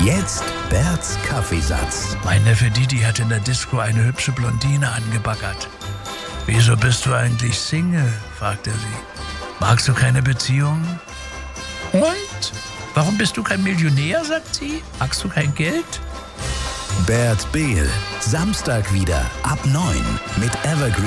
Jetzt Berts Kaffeesatz. Mein Neffe Didi hat in der Disco eine hübsche Blondine angebaggert. »Wieso bist du eigentlich Single?« fragt er sie. »Magst du keine Beziehung?« »Und? Warum bist du kein Millionär?« sagt sie. »Magst du kein Geld?« Bert Behl, Samstag wieder ab 9 mit Evergreen.